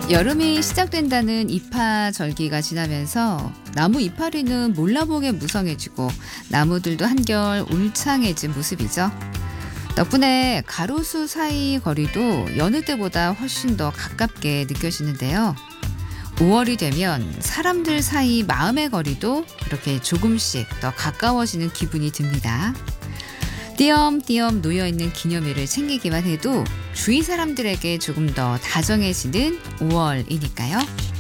여름이 시작된다는 이파절기가 지나면서 나무 이파리는 몰라보게 무성해지고 나무들도 한결 울창해진 모습이죠. 덕분에 가로수 사이 거리도 여느 때보다 훨씬 더 가깝게 느껴지는데요. 5월이 되면 사람들 사이 마음의 거리도 그렇게 조금씩 더 가까워지는 기분이 듭니다. 띄엄띄엄 놓여있는 기념일을 챙기기만 해도 주위 사람들에게 조금 더 다정해지는 5월이니까요.